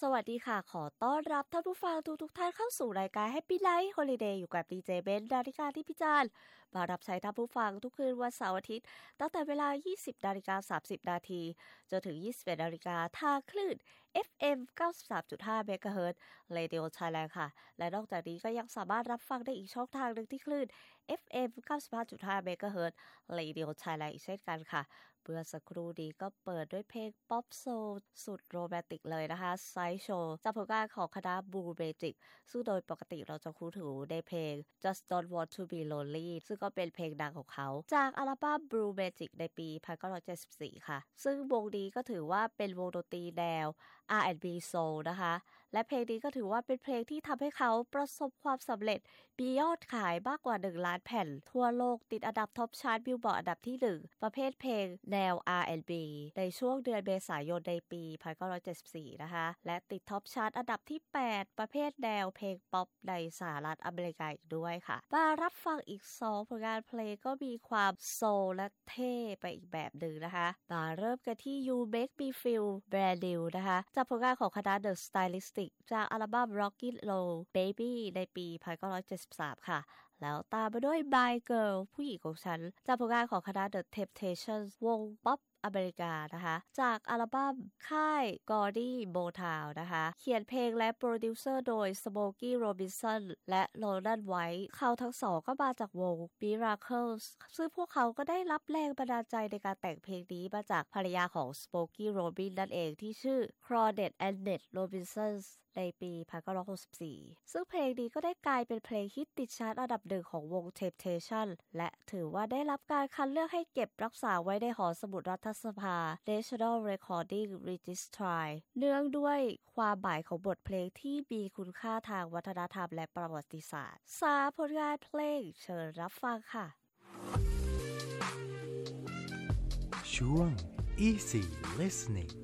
สวัสดีค่ะขอต้อนรับท่านผู้ฟังทุกท่านเข้าสู่รายการ Happy Life Holiday อยู่กับดีเจเบนดาริกาที่พิจารณ์มารับใช้ท่านผู้ฟังทุกคืนวันเสาร์อาทิตย์ตั้งแต่เวลา 20:30 นาทีจนถึง 21 นาฬิกาทางคลื่น FM 93.5 เมกะเฮิรตซ์ Radio Thailand ค่ะและนอกจากนี้ก็ยังสามารถรับฟังได้อีกช่องทางหนึ่งที่คลื่น FM 95.5 เมกะเฮิรตซ์ Radio Thailand อีกเช่นกันค่ะเมื่อสักครู่นี้ก็เปิดด้วยเพลงป๊อปโซลสุดโรแมนติกเลยนะคะไซด์โชว์จากผลงานของคณะ Blue Magic ซึ่งโดยปกติเราจะคุ้นหูในเพลง Just Don't Want to Be Lonely ซึ่งก็เป็นเพลงดังของเขาจากอัลบั้ม Blue Magic ในปี 1974 ค่ะซึ่งวงนี้ก็ถือว่าเป็นวงดนตรีแนว R&B Soul นะคะและเพลงนี้ก็ถือว่าเป็นเพลงที่ทำให้เขาประสบความสำเร็จมียอดขายมากกว่า 1 ล้านแผ่นทั่วโลกติดอันดับท็อปชาร์ตบิลบอร์ดอันดับที่ 1 ประเภทเพลงแนว R&B ในช่วงเดือนเมษายนในปี 1974 นะคะและติดท็อปชาร์ตอันดับที่ 8 ประเภทแนวเพลงป๊อปในสหรัฐอเมริกาอีกด้วยค่ะมารับฟังอีก 2 ผลงานเพลงก็มีความโซลและเท่ไปอีกแบบหนึ่งนะคะมาเริ่มกันที่ You Make Me Feel Brand New นะคะจากผลงานของคณะ The Stylistics จากอัลบั้ม Rockin' Roll Baby ในปี 1973 ค่ะแล้วตามมาด้วย My Girl ผู้หญิงของฉันจากผลงานของคณะ The Temptations วงป๊อปอเมริกานะคะจากอัลบั้มค่าย Gordy Motown นะคะเขียนเพลงและโปรดิวเซอร์โดย Smokey Robinson และ Ronan White เขาทั้งสองก็มาจากวง Miracles ซึ่งพวกเขาก็ได้รับแรงบันดาลใจในการแต่งเพลงนี้มาจากภรรยาของ Smokey Robinson นั่นเองที่ชื่อ Claudette Annette Robinson ในปี 1964 ซึ่งเพลงนี้ก็ได้กลายเป็นเพลงฮิตติดชาร์ตอันดับ 1 ของวง Temptation และถือว่าได้รับการคัดเลือกให้เก็บรักษาไว้ในหอสมุดรัฐสภา National Recording Registry เนื่องด้วยความหมายของบทเพลงที่มีคุณค่าทางวัฒนธรรมและประวัติศาสตร์3 ผลงานเพลงเชิญรับฟังค่ะช่วง Easy Listening